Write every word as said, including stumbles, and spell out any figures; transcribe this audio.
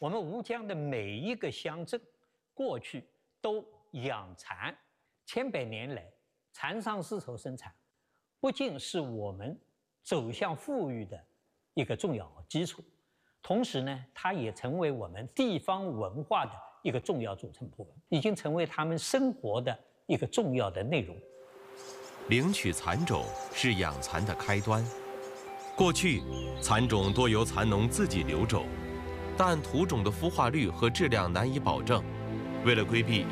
我们吴江的每一个乡镇，过去都养蚕，千百年来，蚕桑丝绸生产不仅是我们走向富裕的一个重要基础，同时呢，它也成为我们地方文化的一个重要组成部分，已经成为他们生活的一个重要的内容。 领取蚕种是养蚕的开端。过去，蚕种多由蚕农自己留种，但土种的孵化率和质量难以保证。为了规避